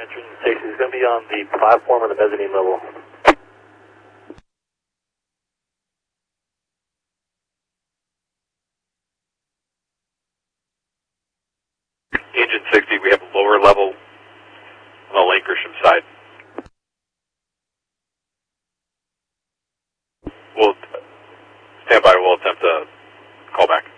Engine 6 is going to be on the platform or the mezzanine level. Engine 60, we have a lower level on the Lake Grisham side. We'll stand by. We'll attempt a callback.